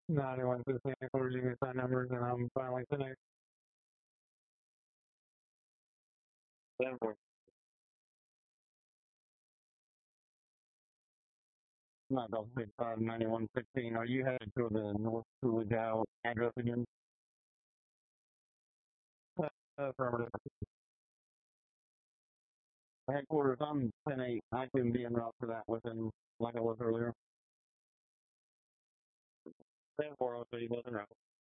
91 15, quarters, you can sign numbers, and I'm finally finished. 10-4. Not Delta 65, 91 16. Are you headed to the North Coolidge address again? Affirmative. Headquarters, I'm 10-8. I can be en route for that within, like I was earlier. 10-4, so you was en route.